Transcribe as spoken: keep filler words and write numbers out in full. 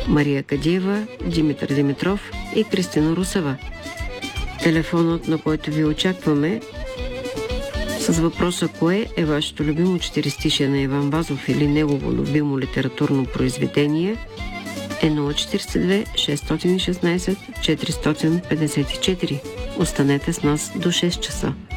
Мария Кадиева, Димитър Димитров и Кристина Русева. Телефонът, на който ви очакваме с въпроса кое е вашето любимо четиристишие на Иван Вазов или негово любимо литературно произведение, е нула четиридесет и две шестстотин и шестнадесет четиристотин петдесет и четири. Останете с нас до шест часа.